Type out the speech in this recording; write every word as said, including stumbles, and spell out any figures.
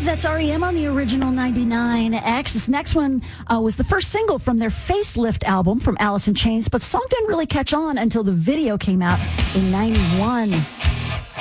Love, that's R E M on the original ninety-nine X. This next one uh, was the first single from their Facelift album from Alice in Chains, but the song didn't really catch on until the video came out in ninety-one.